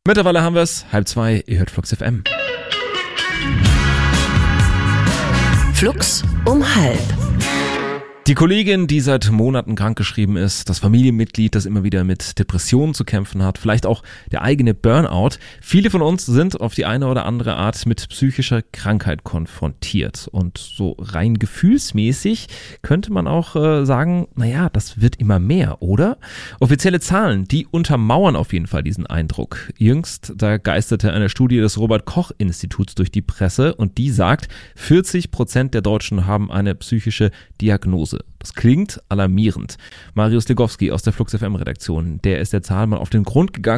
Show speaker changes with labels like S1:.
S1: Mittlerweile haben wir es, 1:30, ihr hört Flux FM.
S2: Flux um 1:30.
S1: Die Kollegin, die seit Monaten krankgeschrieben ist, das Familienmitglied, das immer wieder mit Depressionen zu kämpfen hat, vielleicht auch der eigene Burnout. Viele von uns sind auf die eine oder andere Art mit psychischer Krankheit konfrontiert. Und so rein gefühlsmäßig könnte man auch sagen, naja, das wird immer mehr, oder? Offizielle Zahlen, die untermauern auf jeden Fall diesen Eindruck. Jüngst, da geisterte eine Studie des Robert-Koch-Instituts durch die Presse und die sagt, 40% der Deutschen haben eine psychische Diagnose. Das klingt alarmierend. Marius Legowski aus der Flux FM Redaktion, der ist der Zahl mal auf den Grund gegangen